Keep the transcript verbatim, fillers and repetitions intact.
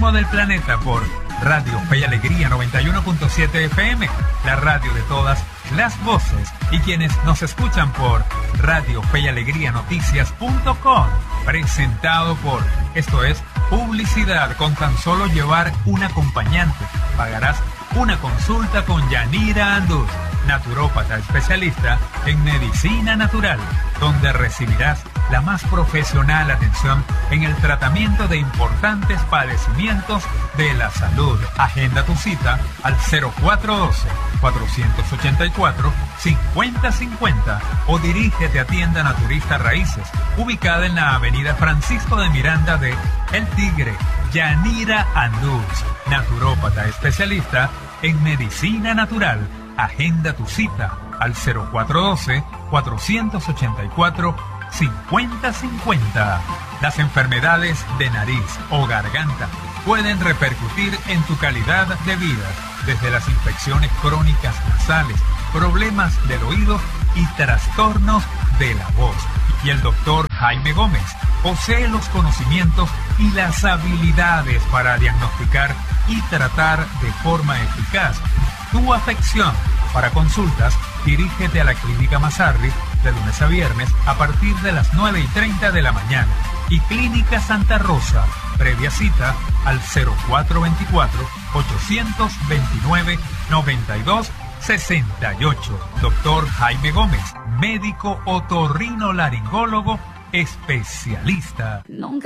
ritmo del planeta por Radio Fe y Alegría noventa y uno punto siete F M, la radio de todas las voces, y quienes nos escuchan por Radio Fe y Alegría Noticias punto com, presentado por, esto es, publicidad. Con tan solo llevar un acompañante, pagarás una consulta con Yanira Andús, naturópata especialista en medicina natural, donde recibirás la más profesional atención en el tratamiento de importantes padecimientos de la salud. Agenda tu cita al cero cuatro uno dos, cuatro ocho cuatro, cinco cero cinco cero o dirígete a Tienda Naturista Raíces, ubicada en la avenida Francisco de Miranda de El Tigre. Yanira Andús, naturópata especialista en medicina natural. Agenda tu cita al cero cuatro uno dos, cuatro ocho cuatro, cinco cero cinco cero. Las enfermedades de nariz o garganta pueden repercutir en tu calidad de vida, desde las infecciones crónicas nasales, problemas del oído y trastornos de la voz. Y el doctor Jaime Gómez posee los conocimientos y las habilidades para diagnosticar y tratar de forma eficaz tu afección. Para consultas, dirígete a la Clínica Mazarri de lunes a viernes a partir de las nueve y treinta de la mañana, y Clínica Santa Rosa, previa cita al cero cuatro dos cuatro, ocho dos nueve, nueve dos seis ocho. Doctor Jaime Gómez, médico otorrinolaringólogo especialista. Nunca